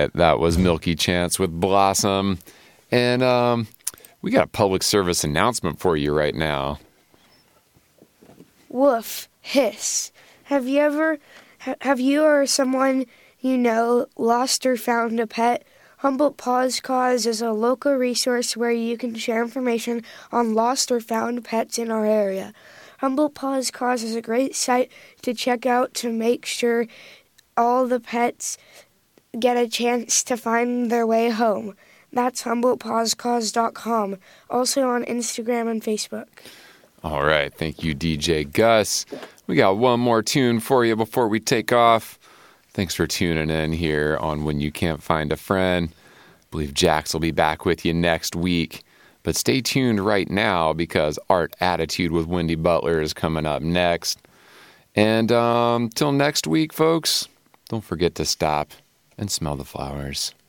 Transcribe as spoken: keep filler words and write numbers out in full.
right, that was Milky Chance with Blossom. And um, we got a public service announcement for you right now. Woof, hiss. Have you ever, ha- have you or someone you know lost or found a pet? Humboldt Paws Cause is a local resource where you can share information on lost or found pets in our area. Humboldt Paws Cause is a great site to check out to make sure all the pets get a chance to find their way home. That's humboldt paws cause dot com, also on Instagram and Facebook. All right, thank you, D J Gus. We got one more tune for you before we take off. Thanks for tuning in here on When You Can't Find a Friend. I believe Jax will be back with you next week. But stay tuned right now because Art Attitude with Wendy Butler is coming up next. And um, till next week, folks, don't forget to stop and smell the flowers.